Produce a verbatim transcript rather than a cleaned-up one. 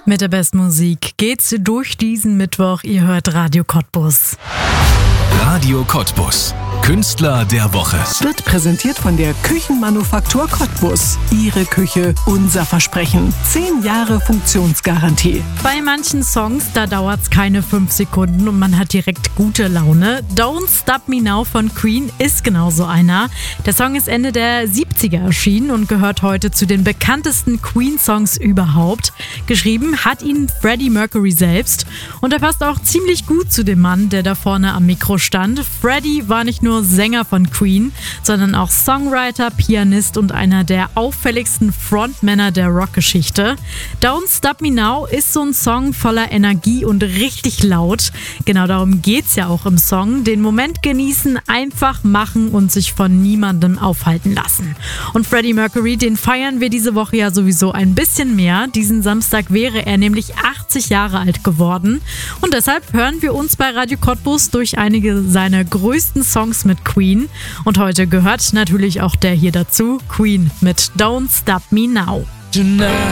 Mit der besten Musik geht's durch diesen Mittwoch. Ihr hört Radio Cottbus. Radio Cottbus. Künstler der Woche. Wird präsentiert von der Küchenmanufaktur Cottbus. Ihre Küche, unser Versprechen. Zehn Jahre Funktionsgarantie. Bei manchen Songs, da dauert's keine fünf Sekunden und man hat direkt gute Laune. Don't Stop Me Now von Queen ist genauso einer. Der Song ist Ende der siebziger erschienen und gehört heute zu den bekanntesten Queen-Songs überhaupt. Geschrieben hat ihn Freddie Mercury selbst und er passt auch ziemlich gut zu dem Mann, der da vorne am Mikro stand. Freddie war nicht nur Sänger von Queen, sondern auch Songwriter, Pianist und einer der auffälligsten Frontmänner der Rockgeschichte. Don't Stop Me Now ist so ein Song voller Energie und richtig laut. Genau darum geht's ja auch im Song. Den Moment genießen, einfach machen und sich von niemandem aufhalten lassen. Und Freddie Mercury, den feiern wir diese Woche ja sowieso ein bisschen mehr. Diesen Samstag wäre er nämlich achtzig Jahre alt geworden. Und deshalb hören wir uns bei Radio Cottbus durch einige seiner größten Songs mit Queen. Und heute gehört natürlich auch der hier dazu, Queen mit Don't Stop Me Now. Tonight